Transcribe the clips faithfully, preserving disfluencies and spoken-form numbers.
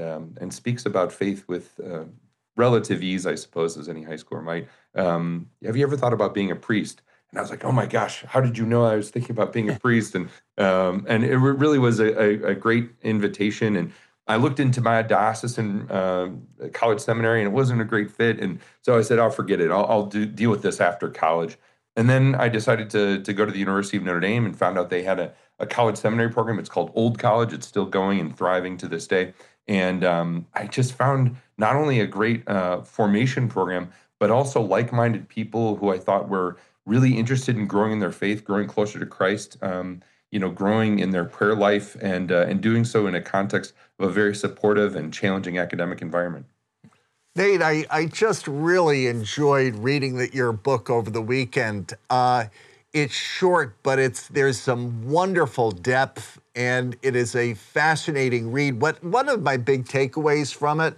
um, and speaks about faith with uh, relative ease, I suppose, as any high schooler might. Um, have you ever thought about being a priest? And I was like, oh my gosh, how did you know I was thinking about being a priest? And um, and it re- really was a, a, a great invitation. And I looked into my diocesan um, college seminary, and it wasn't a great fit. And so I said, I'll forget it. I'll, I'll do, deal with this after college. And then I decided to to go to the University of Notre Dame and found out they had a, a college seminary program. It's called Old College. It's still going and thriving to this day. And um, I just found not only a great uh, formation program, but also like-minded people who I thought were really interested in growing in their faith, growing closer to Christ, um, you know, growing in their prayer life, and uh, and doing so in a context of a very supportive and challenging academic environment. Nate, I, I just really enjoyed reading the, your book over the weekend. Uh, it's short, but it's there's some wonderful depth, and it is a fascinating read. What one of my big takeaways from it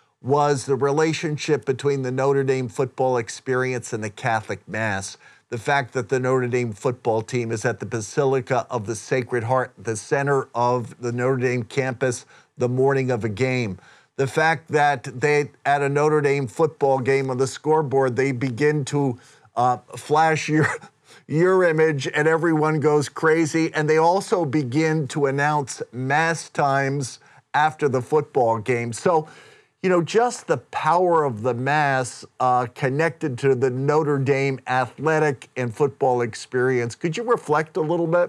was the relationship between the Notre Dame football experience and the Catholic Mass. The fact that the Notre Dame football team is at the Basilica of the Sacred Heart, the center of the Notre Dame campus, the morning of a game. The fact that they, at a Notre Dame football game on the scoreboard, they begin to uh, flash your, your image and everyone goes crazy. And they also begin to announce Mass times after the football game. So, you know, just the power of the Mass uh, connected to the Notre Dame athletic and football experience. Could you reflect a little bit?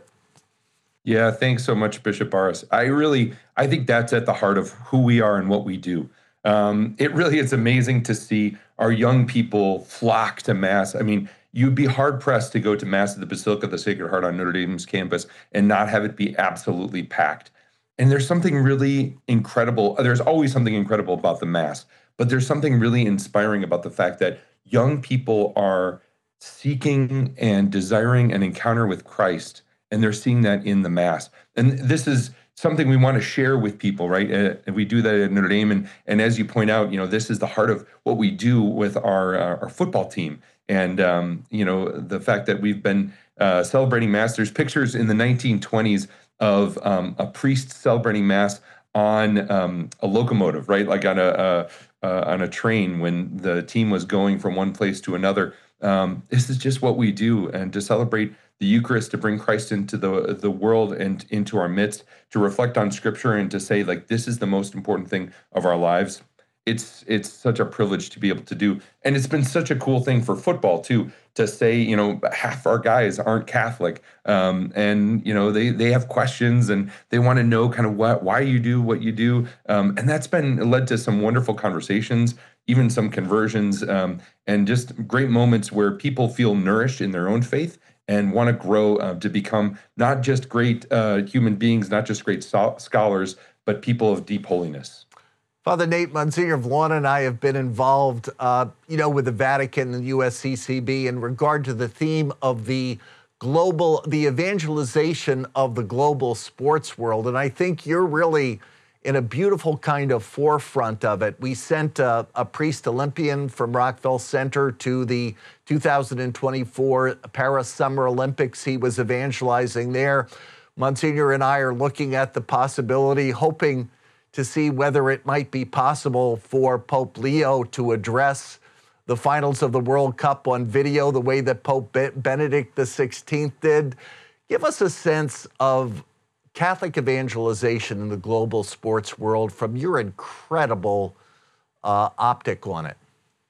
Yeah, thanks so much, Bishop Barres. I really, I think that's at the heart of who we are and what we do. Um, it really is amazing to see our young people flock to Mass. I mean, you'd be hard-pressed to go to Mass at the Basilica of the Sacred Heart on Notre Dame's campus and not have it be absolutely packed. And there's something really incredible. There's always something incredible about the Mass, but there's something really inspiring about the fact that young people are seeking and desiring an encounter with Christ, and they're seeing that in the Mass. And this is something we want to share with people, right? Uh, and we do that at Notre Dame. And, and as you point out, you know, this is the heart of what we do with our, uh, our football team. And, um, you know, the fact that we've been uh, celebrating Mass, there's pictures in the nineteen twenties of um, a priest celebrating Mass on um, a locomotive, right? Like on a, a uh, on a train when the team was going from one place to another. Um, this is just what we do, and to celebrate the Eucharist, to bring Christ into the the world and into our midst, to reflect on Scripture, and to say, like, this is the most important thing of our lives. It's it's such a privilege to be able to do, and it's been such a cool thing for football too. To say, you know, half our guys aren't Catholic, um, and you know they they have questions and they want to know kind of what why you do what you do, um, and that's been led to some wonderful conversations, even some conversions, um, and just great moments where people feel nourished in their own faith and want to grow uh, to become not just great uh, human beings, not just great so- scholars, but people of deep holiness. Father Nate, Monsignor Vlaun and I have been involved, uh, you know, with the Vatican and U S C C B in regard to the theme of the global, the evangelization of the global sports world. And I think you're really in a beautiful kind of forefront of it. We sent a, a priest Olympian from Rockefeller Center to the two thousand twenty-four Paris Summer Olympics. He was evangelizing there. Monsignor and I are looking at the possibility, hoping to see whether it might be possible for Pope Leo to address the finals of the World Cup on video the way that Pope Benedict the sixteenth did. Give us a sense of Catholic evangelization in the global sports world from your incredible uh, optic on it.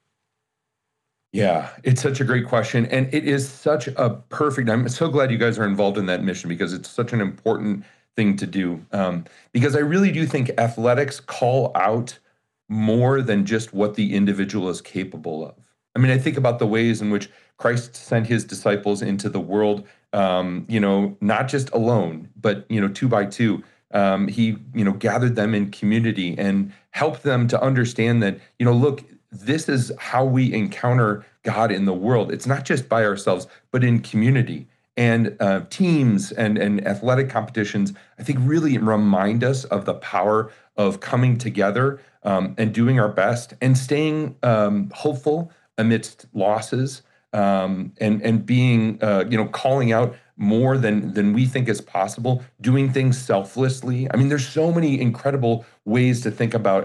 Yeah, it's such a great question. And it is such a perfect, I'm so glad you guys are involved in that mission, because it's such an important thing to do. Um, because I really do think athletics call out more than just what the individual is capable of. I mean, I think about the ways in which Christ sent his disciples into the world, um, you know, not just alone, but, you know, two by two. Um, he, you know, gathered them in community and helped them to understand that, you know, look, this is how we encounter God in the world. It's not just by ourselves, but in community. And uh, teams and, and athletic competitions, I think, really remind us of the power of coming together um, and doing our best and staying um, hopeful amidst losses, um, and and being, uh, you know, calling out more than than we think is possible, doing things selflessly. I mean, there's so many incredible ways to think about